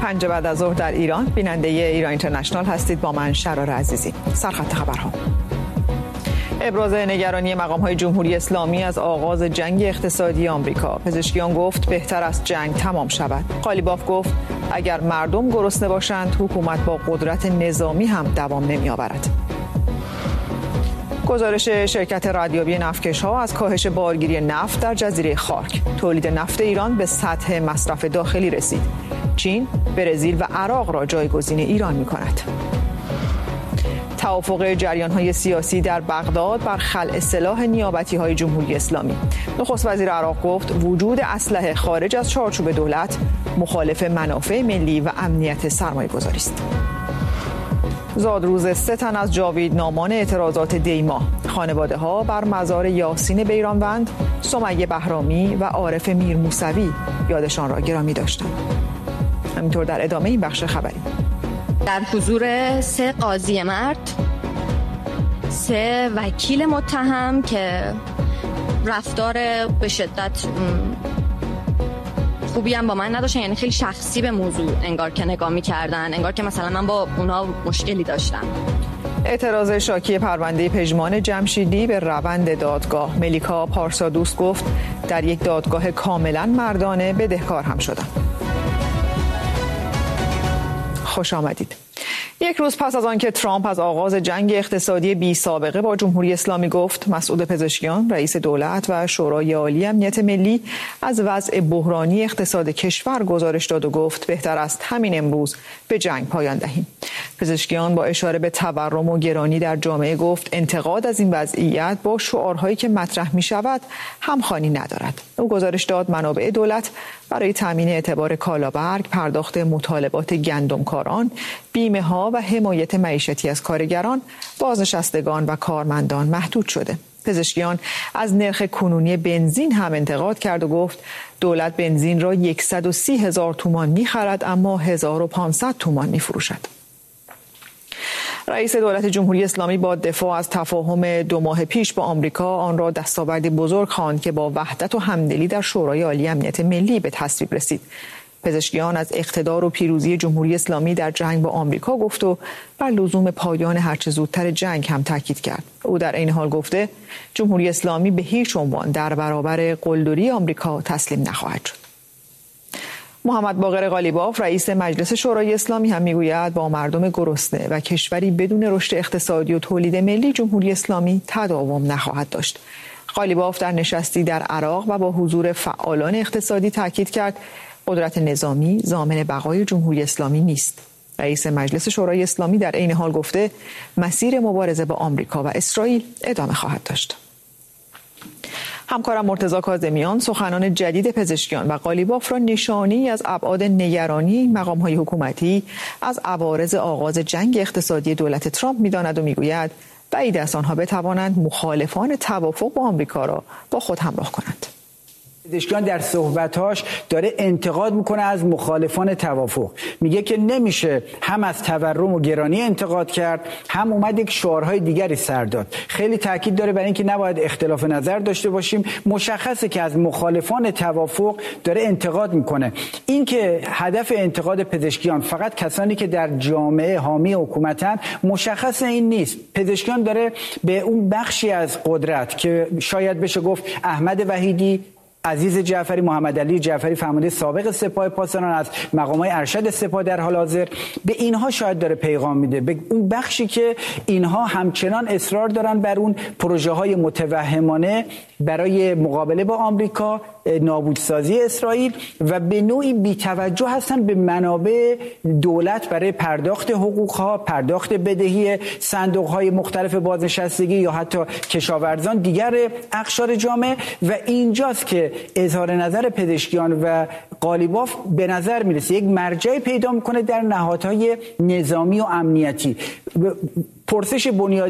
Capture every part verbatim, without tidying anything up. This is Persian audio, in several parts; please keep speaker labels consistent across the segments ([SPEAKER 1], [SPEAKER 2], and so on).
[SPEAKER 1] پنج بعد از ظهر در ایران، بیننده ایران اینترنشنال هستید. با من شرار عزیزی. سرخط خبرها. ابراز نگرانی مقام‌های جمهوری اسلامی از آغاز جنگ اقتصادی آمریکا. پزشکیان گفت بهتر است جنگ تمام شود. قالیباف گفت اگر مردم گرسنه باشند حکومت با قدرت نظامی هم دوام نمی‌آورد. گزارش شرکت ردیابی نفتکش‌ها از کاهش بارگیری نفت در جزیره خارک. تولید نفت ایران به سطح مصرف داخلی رسید. چین، برزیل و عراق را جایگزین ایران می‌کند. توافق جریان‌های سیاسی در بغداد بر خلع سلاح نیابتی‌های جمهوری اسلامی. نخست وزیر عراق گفت وجود اسلحه خارج از چارچوب دولت مخالف منافع ملی و امنیت سرمایه‌گذاری است. زادروز سه تن از جاویدنامان اعتراضات دیما. خانواده‌ها بر مزار یاسین بیرانوند، سمیه بهرامی و عارف میرموسوی یادشان را گرامی داشتند. همینطور در ادامه این بخش خبری
[SPEAKER 2] در حضور سه قاضی مرد، سه وکیل متهم که رفتار به شدت خوبی هم با من نداشتن، یعنی خیلی شخصی به موضوع انگار که نگاه می‌کردن، انگار که مثلا من با اونها مشکلی داشتم.
[SPEAKER 1] اعتراض شاکی پرونده پژمان جمشیدی به روند دادگاه. ملیکا پارسادوست گفت در یک دادگاه کاملا مردانه بدهکار هم شدم. خوش آمدید. یک روز پس از آنکه ترامپ از آغاز جنگ اقتصادی بی سابقه با جمهوری اسلامی گفت، مسعود پزشکیان رئیس دولت و شورای عالی امنیت ملی از وضع بحرانی اقتصاد کشور گزارش داد و گفت بهتر است همین امروز به جنگ پایان دهیم. پزشکیان با اشاره به تورم و گرانی در جامعه گفت انتقاد از این وضعیت با شعارهایی که مطرح می شود همخوانی ندارد. او گزارش داد منابع دولت برای تامین اعتبار کالابرگ، پرداخت مطالبات گندمکاران، بیمه ها و حمایت معیشتی از کارگران، بازنشستگان و کارمندان محدود شده. پزشکیان از نرخ کنونی بنزین هم انتقاد کرد و گفت دولت بنزین را صد و سی هزار تومان می‌خرد اما هزار و پانصد تومان می‌فروشد. رئیس دولت جمهوری اسلامی با دفاع از تفاهم دو ماه پیش با آمریکا آن را دستاوردی بزرگ خواند که با وحدت و همدلی در شورای عالی امنیت ملی به تصویب رسید. پزشکیان از اقتدار و پیروزی جمهوری اسلامی در جنگ با آمریکا گفت و بر لزوم پایان هرچه زودتر جنگ هم تاکید کرد. او در این حال گفته جمهوری اسلامی به هیچ عنوان در برابر قلدری آمریکا تسلیم نخواهد شد. محمد باقر قالیباف رئیس مجلس شورای اسلامی هم میگوید با مردم گرسنه و کشوری بدون رشد اقتصادی و تولید ملی جمهوری اسلامی تداوم نخواهد داشت. قالیباف در نشستی در عراق و با حضور فعالان اقتصادی تاکید کرد قدرت نظامی ضامن بقای جمهوری اسلامی نیست. رئیس مجلس شورای اسلامی در عین حال گفته مسیر مبارزه با آمریکا و اسرائیل ادامه خواهد داشت. همکارم مرتضی کاظمیان سخنان جدید پزشکیان و قالیباف را نشانی از ابعاد نگرانی مقام‌های حکومتی از عوارض آغاز جنگ اقتصادی دولت ترامپ می‌داند و می‌گوید بعید است آنها بتوانند مخالفان توافق با آمریکا را با خود همراه کنند.
[SPEAKER 3] پزشکیان در صحبتاش داره انتقاد میکنه از مخالفان توافق. میگه که نمیشه هم از تورم و گرانی انتقاد کرد، هم اومد یک شعارهای دیگری سر داد. خیلی تاکید داره بر اینکه نباید اختلاف نظر داشته باشیم. مشخصه که از مخالفان توافق داره انتقاد میکنه. این که هدف انتقاد پزشکیان فقط کسانی که در جامعه حامی حکومتن، مشخصه این نیست. پزشکیان داره به اون بخشی از قدرت که شاید بشه گفت احمد وحیدی، عزیز جعفری، محمد علی جعفری فرمانده سابق سپاه پاسداران از مقامات ارشد سپاه در حال حاضر، به اینها شاید داره پیغام میده، به اون بخشی که اینها همچنان اصرار دارن بر اون پروژه های متوهمانه برای مقابله با آمریکا، نابودسازی اسرائیل، و به نوعی بی‌توجه هستن به منابع دولت برای پرداخت حقوقها، پرداخت بدهی صندوق‌های مختلف بازنشستگی یا حتی کشاورزان، دیگر اقشار جامعه. و اینجاست که اظهار نظر پزشکیان و قالیباف به نظر میرسه یک مرجع پیدا میکنه در نهادهای نظامی و امنیتی. پرسش بنیادی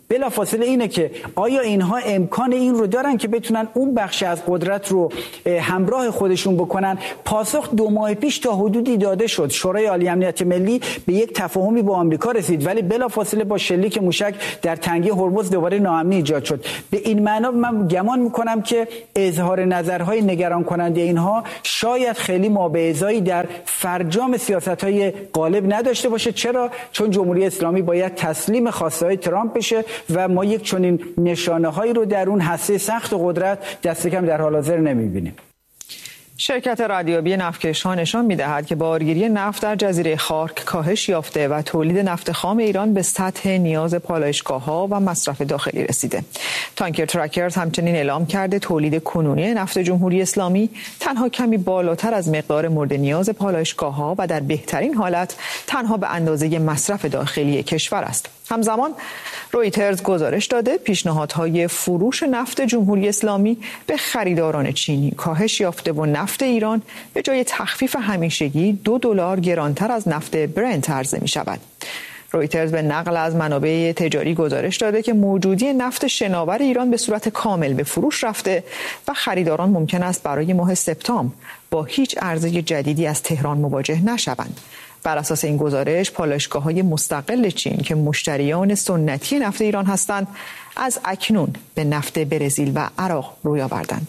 [SPEAKER 3] بلافاصله اینه که آیا اینها امکان این رو دارن که بتونن اون بخش از قدرت رو همراه خودشون بکنن؟ پاسخ دو ماه پیش تا حدودی داده شد. شورای عالی امنیت ملی به یک تفاهمی با آمریکا رسید، ولی بلافاصله با شلیک موشک در تنگه هرمز دوباره ناامنی ایجاد شد. به این معنا من گمان میکنم که اظهار نظرهای نگران کننده اینها شاید خیلی مابعضایی در فرجام سیاست‌های غالب نداشته باشه. چرا؟ چون جمهوری اسلامی باید تسلیم خواسته‌های ترامپ بشه و ما یک چنین نشانه‌هایی رو در اون هسته سخت قدرت دست کم در حال حاضر نمی‌بینیم.
[SPEAKER 1] شرکت ردیابی نفتکش‌ها نشان می‌دهد که بارگیری نفت در جزیره خارک کاهش یافته و تولید نفت خام ایران به سطح نیاز پالایشگاه‌ها و مصرف داخلی رسیده. تانکر ترکرز همچنین اعلام کرده تولید کنونی نفت جمهوری اسلامی تنها کمی بالاتر از مقدار مورد نیاز پالایشگاه‌ها و در بهترین حالت تنها به اندازه مصرف داخلی کشور است. همزمان رویترز گزارش داده پیشنهادهای فروش نفت جمهوری اسلامی به خریداران چینی کاهش یافته و نفت ایران به جای تخفیف همیشگی دو دلار گرانتر از نفت برنت عرضه می شود. رویترز به نقل از منابع تجاری گزارش داده که موجودی نفت شناور ایران به صورت کامل به فروش رفته و خریداران ممکن است برای ماه سپتامبر با هیچ عرضه جدیدی از تهران مواجه نشوند. بر اساس این گزارش پالایشگاه‌های مستقل چین که مشتریان سنتی نفت ایران هستند از اکنون به نفت برزیل و عراق روی آوردند.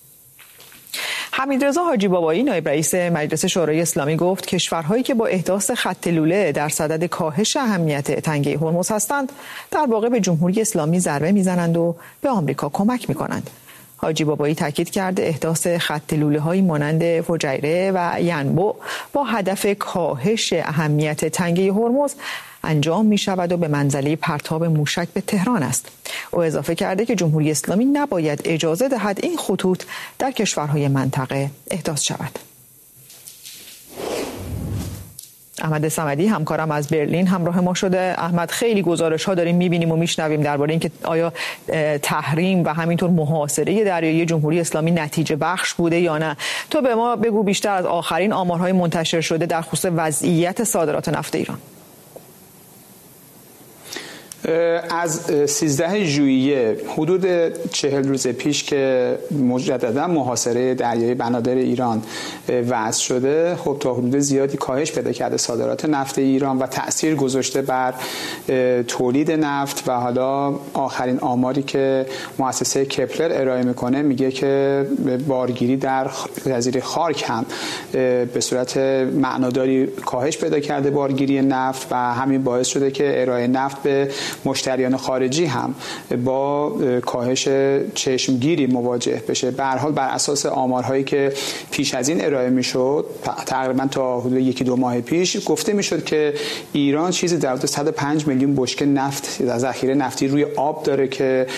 [SPEAKER 1] حمیدرضا حاجی بابایی نایب رئیس مجلس شورای اسلامی گفت کشورهایی که با احداث خط لوله در صدد کاهش اهمیت تنگه هرمز هستند در واقع به جمهوری اسلامی ضربه میزنند و به آمریکا کمک میکنند. حاجی بابایی تاکید کرده احداث خط لوله‌هایی مانند فجیره و ینبع با هدف کاهش اهمیت تنگه هرمز انجام می شود و به منزله پرتاب موشک به تهران است. او اضافه کرده که جمهوری اسلامی نباید اجازه دهد این خطوط در کشورهای منطقه احداث شود. احمد صمدی همکارم از برلین همراه ما شده. احمد، خیلی گزارش ها داریم میبینیم و میشنویم درباره اینکه آیا تحریم و همینطور محاصره دریایی جمهوری اسلامی نتیجه بخش بوده یا نه. تو به ما بگو بیشتر از آخرین آمارهای منتشر شده در خصوص وضعیت صادرات نفت ایران.
[SPEAKER 4] از سیزده ژوئیه حدود چهل روز پیش که مجددا محاصره دریایی بنادر ایران وضع شده، خب تا حدود زیادی کاهش پیدا کرده صادرات نفت ایران و تأثیر گذاشته بر تولید نفت. و حالا آخرین آماری که مؤسسه کپلر ارائه میکنه میگه که بارگیری در جزیره خارک هم به صورت معناداری کاهش پیدا کرده بارگیری نفت و همین باعث شده که ارائه نفت به مشتریان خارجی هم با کاهش چشمگیری مواجه بشه. به هر حال بر اساس آمارهایی که پیش از این ارائه میشد تقریبا تا حدود یکی دو ماه پیش گفته میشد که ایران چیزی در حدود صد و پنج میلیون بشکه نفت در ذخیره نفتی روی آب داره که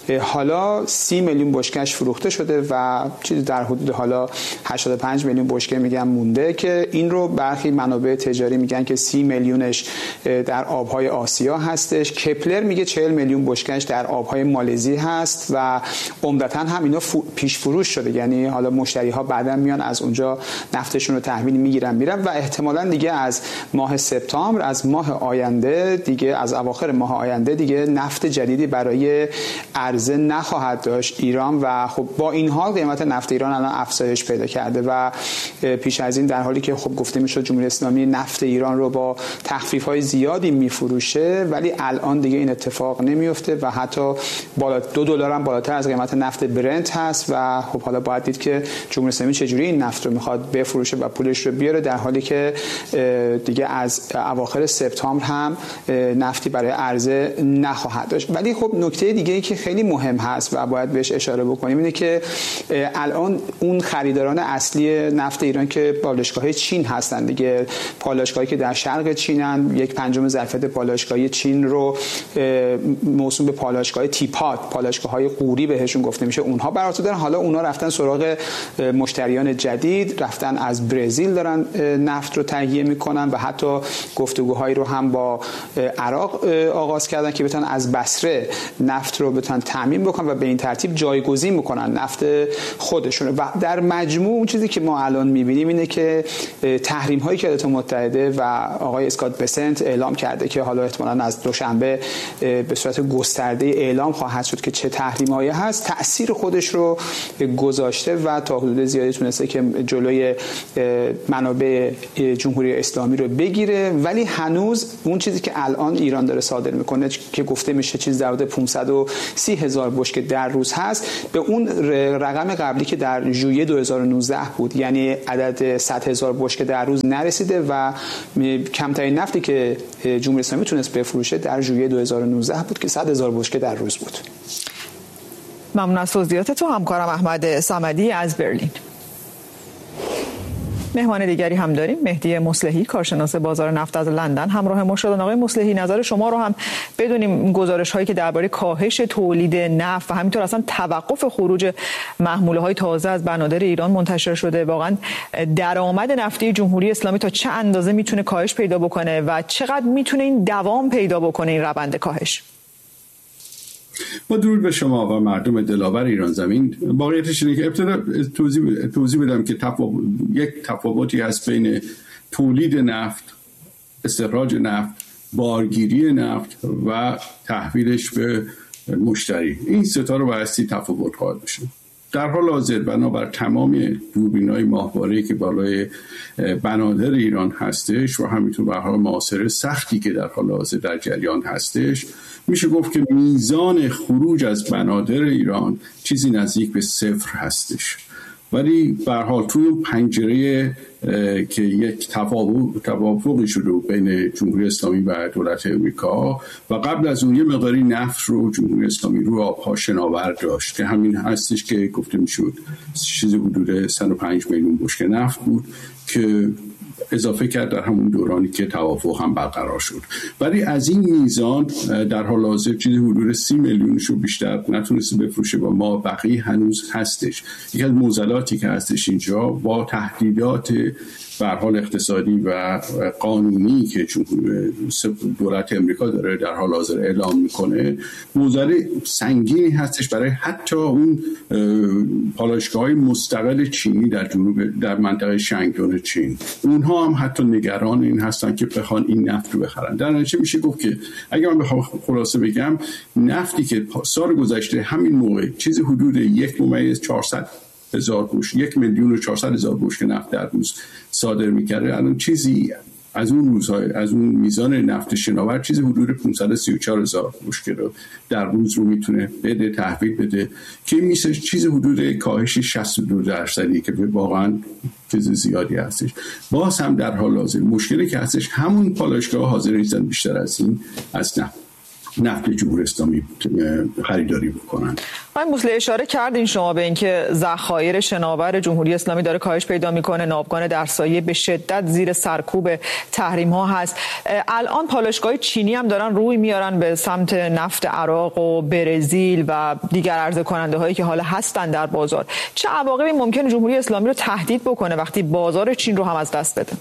[SPEAKER 4] حالا سی میلیون بشکهش فروخته شده و چیزی در حدود حالا هشتاد و پنج میلیون بشکه میگن مونده، که این رو برخی منابع تجاری میگن که سی میلیونش در آبهای آسیا هستش. کپلر میگه چهل میلیون بشکهش در آبهای مالزی هست و عمدتاً هم اینا پیش فروش شده، یعنی حالا مشتری ها بعداً میان از اونجا نفتشون رو تحویل میگیرن میرن و احتمالاً دیگه از ماه سپتامبر، از ماه آینده دیگه، از اواخر ماه آینده دیگه نفت جدیدی برای عرضه نخواهد داشت ایران. و خب با این حال قیمت نفت ایران الان افزایش پیدا کرده و پیش از این در حالی که خب گفته میشد جمهوری اسلامی نفت ایران رو با تخفیف‌های زیادی میفروشه، ولی الان دیگه این اتفاق نمیفته و حتی بالا دو دلار هم بالاتر از قیمت نفت برنت هست و خب حالا باید دید که جمهوری اسلامی چجوری این نفت رو میخواد بفروشه و پولش رو بیاره، در حالی که دیگه از اواخر سپتامبر هم نفتی برای عرضه نخواهد داشت. ولی خب نکته دیگه ای که خیلی مهم هست و باید بهش اشاره بکنیم اینه که الان اون خریداران اصلی نفت ایران که پالایشگاه‌های چین هستن دیگه، پالایشگاهایی که در شرق چینن، یک پنجم ظرفیت پالایشگاهی چین رو موسوم به پالایشگاه تیپات، پالایشگاه‌های قوری بهشون گفته میشه، اونها برآورده دارن. حالا اونها رفتن سراغ مشتریان جدید، رفتن از برزیل دارن نفت رو تهیه میکنن و حتی گفتگوهایی رو هم با عراق آغاز کردن که بتونن از بصره نفت رو بتونن تامین بکنن و به این ترتیب جایگزین میکنن نفت خودشون. و در مجموع اون چیزی که ما الان میبینیم اینه که تحریم هایی که ایالات متحده و آقای اسکات بسنت اعلام کرده که حالا احتمالاً از دوشنبه که به صورت گسترده اعلام خواهد شد که چه تحریم‌هایی هست، تأثیر خودش رو گذاشته و تا حدود زیادی تونسته که جلوی منابع جمهوری اسلامی رو بگیره. ولی هنوز اون چیزی که الان ایران داره صادر میکنه که گفته میشه چیز در حدود پانصد و سی هزار بشکه در روز هست، به اون رقم قبلی که در ژوئیه دو هزار و نوزده بود، یعنی عدد صد هزار بشکه در روز نرسیده و کمترین نفتی که جمهوری اسلامی تونست بفروشه در ژوئیه دو هزار و نوزده بود که صد هزار بشکه در روز بود.
[SPEAKER 1] ممنون از توضیحات تو همکارم احمد صمدی از برلین. مهمان دیگری هم داریم، مهدی مصلحی، کارشناس بازار نفت از لندن همراه ما شدن. آقای مصلحی، نظر شما رو هم بدونیم. گزارش هایی که درباره کاهش تولید نفت و همینطور اصلا توقف خروج محموله های تازه از بنادر ایران منتشر شده، واقعا درآمد نفتی جمهوری اسلامی تا چه اندازه میتونه کاهش پیدا بکنه و چقدر میتونه این دوام پیدا بکنه این روند کاهش؟
[SPEAKER 5] با درود به شما و مردم دلاور ایران زمین. واقعیتش اینه که ابتدا توضیح توضیح بدم که تفاوت یک تفاوتی هست بین تولید نفت، استخراج نفت، بارگیری نفت و تحویلش به مشتری. این سه تا رو بایستی تفاوت خواهد بشه. در حال حاضر بنابر تمام دوربین‌های ماهواره‌ای که بالای بنادر ایران هستش و همینطور به حال محاصره سختی که در حال حاضر در جریان هستش، میشه گفت که میزان خروج از بنادر ایران چیزی نزدیک به صفر هستش. ولی به هر حال توی پنجره که یک توافقی شده بین جمهوری اسلامی و دولت امریکا و قبل از اون یه مقداری نفت رو جمهوری اسلامی رو آبها شناور داشت که همین هستش که گفته میشد چیزی حدود صد و پنج میلیون بشکه نفت بود که اضافه کرد در همون دورانی که توافق هم برقرار شد. ولی از این میزان در حال حاضر چیزی حدود سی میلیونش رو بیشتر نتونسته بفروشه و ما بقیه هنوز هستش. یکی از معضلاتی که هستش اینجا با تهدیدات به هر حال اقتصادی و قانونی که دولت امریکا داره در حال حاضر اعلام میکنه، معضل سنگینی هستش برای حتی اون پالایشگاه‌های مستقل چینی در جنوب در منطقه شانگدون چین. اونها هم حتی نگران این هستن که بخوان این نفت رو بخرن. در نتیجه میشه گفت که اگه من بخوام خلاصه بگم، نفتی که سال گذشته همین موقع چیزی حدود یک ممیز چهارصد هزار بشکه، یک میلیون و چهارصد هزار بشکه نفت در روز صادر میکرده، الان چیزی از اون روزهای از اون میزان نفت شناور چیزی حدود پانصد و سی و چهار هزار بشکه رو در روز رو میتونه بده، تحویل بده، که میشه چیزی حدود کاهش شصت و دو درصدی که واقعا چیز زیادی هستش. باز هم در حال حاضر مشکلی که هستش همون پالایشگاه حاضر نیستن بیشتر از این از نفت نفت جمهوری اسلامی خریداری بکنن.
[SPEAKER 1] آقای مصلحی، اشاره کردین شما به اینکه ذخایر شناور جمهوری اسلامی داره کاهش پیدا میکنه، ناوگان در سایه به شدت زیر سرکوب تحریم ها هست. الان پالایشگاه چینی هم دارن روی میارن به سمت نفت عراق و برزیل و دیگر عرضه کننده هایی که حالا هستن در بازار. چه عواقبی ممکنه جمهوری اسلامی رو تهدید بکنه وقتی بازار چین رو هم از دست بده؟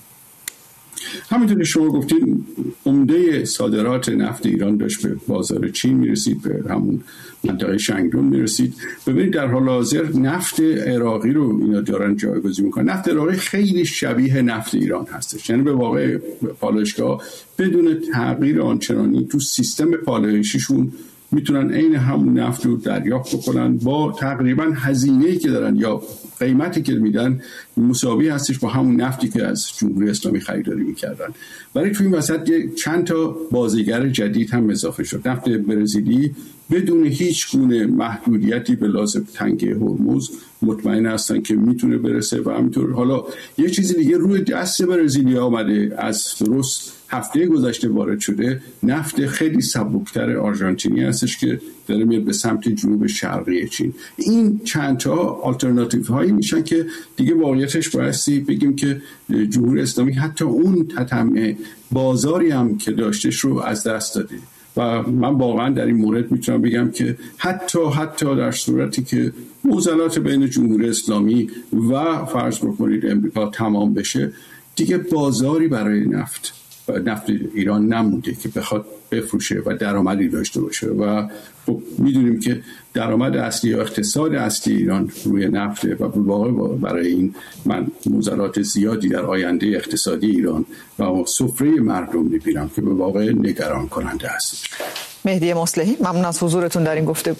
[SPEAKER 5] همینطور که شما گفتین، عمده صادرات نفت ایران داشت به بازار چین میرسید، به همون منطقه شانگدون میرسید. ببینید در حال حاضر نفت عراقی رو اینا دارن جایگزین میکنن. نفت عراقی خیلی شبیه نفت ایران هستش، یعنی به واقع پالایشگاه بدون تغییر آنچنانی تو سیستم پالایشیشون میتونن عین همون نفت رو دریافت بکنن با تقریبا هزینه‌ای که دارن یا قیمتی که میدن مساوی هستش با همون نفتی که از جمهوری اسلامی خریداری میکردن. ولی توی این وسط چند تا بازیگر جدید هم اضافه شد. نفت برزیلی بدون هیچ گونه محدودیتی به لحاظ تنگه هرمز مطمئن هستن که میتونه برسه و همینطور. حالا یه چیزی دیگه روی دست برزیلی آمده، از درست هفته گذشته وارد شده، نفت خیلی سبکتر آرژانتینی هستش که داره میاد به سمت جنوب شرقی چین. این چند تا آلترناتیو هایی میشن که دیگه واقعیتش بایستی بگیم که جمهوری اسلامی حتی اون تطمع بازاری هم که داشتش رو از دست داده و من واقعا در این مورد میتونم بگم که حتی حتی در صورتی که معضلات بین جمهوری اسلامی و فرض بکنید امریکا تمام بشه، دیگه بازاری برای نفت نفت ایران نمونده که بخواد بفروشه و درآمدی داشته باشه و خب میدونیم که درآمد اصلی یا اقتصاد اصلی ایران روی نفته و به واقع برای این من موزلات زیادی در آینده اقتصادی ایران و سفره مردم میبینم که به واقع نگران کننده است.
[SPEAKER 1] مهدی مصلحی، ممنون از حضورتون در این گفتگو.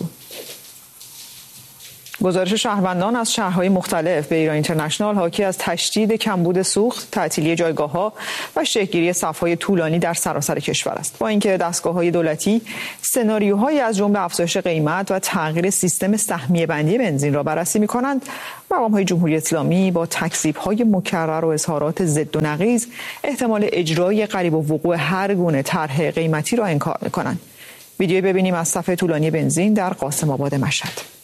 [SPEAKER 1] گزارش شهروندان از شهرهای مختلف به ایران اینترنشنال حاکی از تشدید کمبود سوخت، تعطیلی جایگاه‌ها و شکل‌گیری صف‌های طولانی در سراسر کشور است. با اینکه دستگاه‌های دولتی سناریوهایی از جمله افزایش قیمت و تغییر سیستم سهمیه بندی بنزین را بررسی می‌کنند، مقام‌های جمهوری اسلامی با تکذیب‌های مکرر و اظهارات ضد و نقیض احتمال اجرای قریب الوقوع هر گونه طرح قیمتی را انکار می‌کنند. ویدیویی ببینیم از صف طولانی بنزین در قاسم آباد مشهد.